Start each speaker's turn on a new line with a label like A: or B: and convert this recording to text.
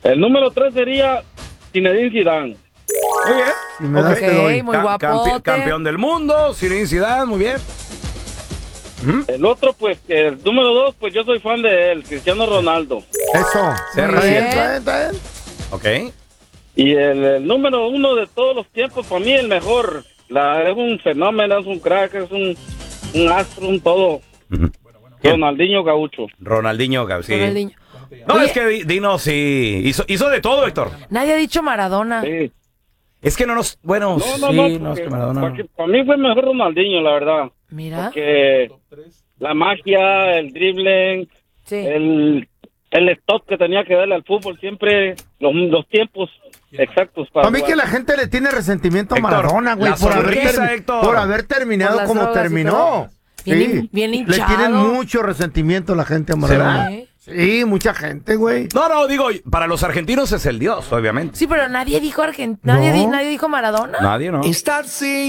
A: El número 3 sería Zinedine Zidane.
B: Muy bien.
C: Si me das, te doy.
D: muy guapote.
B: Campeón del mundo, Zinedine Zidane, muy bien.
A: El otro, pues, el número 2, pues yo soy fan de él, Cristiano Ronaldo.
C: Eso.
B: Cerra
D: Muy
B: bien.
D: bien.
C: Está bien.
B: Ok.
A: Y el número 1 de todos los tiempos, para mí el mejor. Es un fenómeno, es un crack, es un astro, un todo.
B: ¿Quién?
A: Ronaldinho Gaucho.
B: Ronaldinho, sí.
D: Ronaldinho.
B: No,
D: Oye,
B: es que Dino sí hizo de todo, Héctor.
D: nadie ha dicho Maradona.
A: Sí.
B: Es que no nos... Bueno,
A: No,
B: sí, no, es
A: porque
B: que Maradona...
A: para mí fue mejor Ronaldinho, la verdad.
D: Mira.
A: Que la magia, el dribbling,
D: Sí.
A: el stop que tenía que darle al fútbol, siempre los tiempos exactos para
C: Para mí que
A: jugar.
C: la gente le tiene resentimiento a
B: Héctor,
C: Maradona, güey,
B: la sonrisa, Héctor.
C: por haber terminado
D: Por las
C: como
D: drogas y
C: terminó.
D: todo. Bien
C: Le
D: hinchado.
C: tienen mucho resentimiento a la gente a Maradona.
D: ¿Eh?
C: Sí, mucha gente, güey.
B: No, digo, para los argentinos es el dios, obviamente.
D: Sí, pero nadie dijo nadie dijo Maradona.
B: Nadie, ¿no?